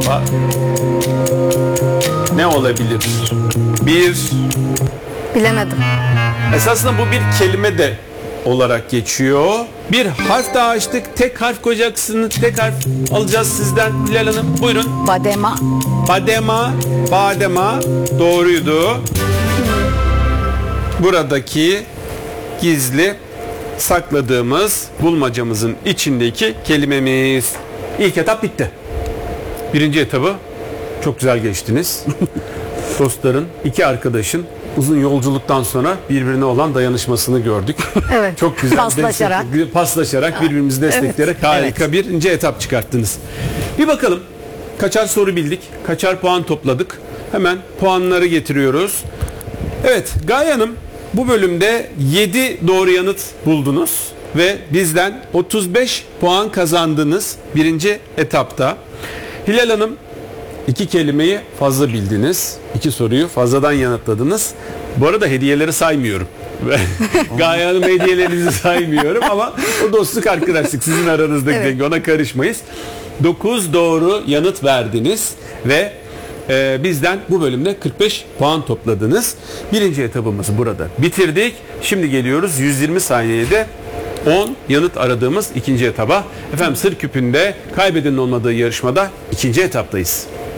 Ne olabilir? Bir, Bilemedim. esasında bu bir kelime de olarak geçiyor. Bir harf daha açtık. Tek harf koyacaksınız. Tek harf alacağız sizden. Hilal Hanım buyurun. Badema. Badema. Badema. Doğruydu. Buradaki gizli sakladığımız bulmacamızın içindeki kelimemiz. İlk etap bitti. Birinci etabı çok güzel geçtiniz. Dostların, iki arkadaşın uzun yolculuktan sonra birbirine olan dayanışmasını gördük. Evet. Çok güzel. Paslaşarak. Paslaşarak, birbirimizi destekleyerek harika birinci etap çıkarttınız. Bir bakalım. Kaçar soru bildik? Kaçar puan topladık? Hemen puanları getiriyoruz. Evet, Gaye Hanım bu bölümde 7 doğru yanıt buldunuz ve bizden 35 puan kazandınız birinci etapta. Hilal Hanım 2 kelimeyi fazla bildiniz. 2 soruyu fazladan yanıtladınız. Bu arada hediyeleri saymıyorum. Gaye Hanım hediyelerinizi saymıyorum ama o dostluk arkadaşlık sizin aranızdaki denge, ona karışmayız. 9 doğru yanıt verdiniz ve bizden bu bölümde 45 puan topladınız. Birinci etabımızı burada bitirdik. Şimdi geliyoruz 120 saniyede 10 yanıt aradığımız ikinci etaba. Efendim Sır Küpü'nde kaybedenin olmadığı yarışmada ikinci etaptayız.